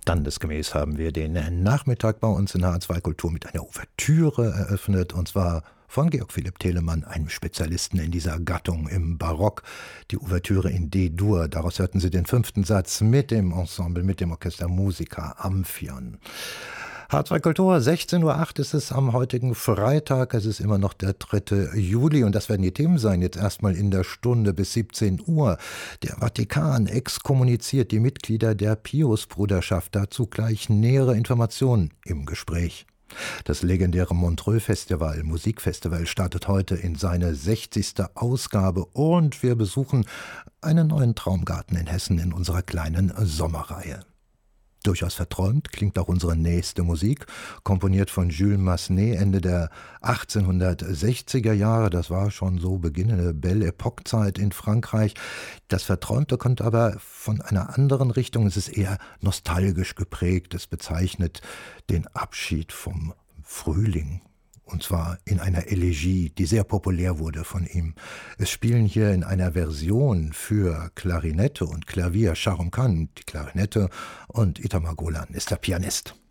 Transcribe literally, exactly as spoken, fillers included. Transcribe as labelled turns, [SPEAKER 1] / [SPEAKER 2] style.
[SPEAKER 1] Standesgemäß haben wir den Nachmittag bei uns in H zwei Kultur mit einer Ouvertüre eröffnet, und zwar von Georg Philipp Telemann, einem Spezialisten in dieser Gattung im Barock. Die Ouvertüre in D-Dur, daraus hörten Sie den fünften Satz mit dem Ensemble, mit dem Orchester Musica Amphion. H zwei Kultur, sechzehn Uhr acht ist es am heutigen Freitag. Es ist immer noch der dritte Juli und das werden die Themen sein. Jetzt erstmal in der Stunde bis siebzehn Uhr. Der Vatikan exkommuniziert die Mitglieder der Pius-Bruderschaft. Dazu gleich nähere Informationen im Gespräch. Das legendäre Montreux-Festival, Musikfestival, startet heute in seine sechzigste Ausgabe und wir besuchen einen neuen Traumgarten in Hessen in unserer kleinen Sommerreihe. Durchaus verträumt klingt auch unsere nächste Musik, komponiert von Jules Massenet Ende der achtzehnhundertsechziger Jahre. Das war schon so beginnende Belle Époque-Zeit in Frankreich. Das Verträumte kommt aber von einer anderen Richtung. Es ist eher nostalgisch geprägt. Es bezeichnet den Abschied vom Frühling. Und zwar in einer Elegie, die sehr populär wurde von ihm. Es spielen hier in einer Version für Klarinette und Klavier Shahrukh Khan, die Klarinette, und Itamar Golan ist der Pianist.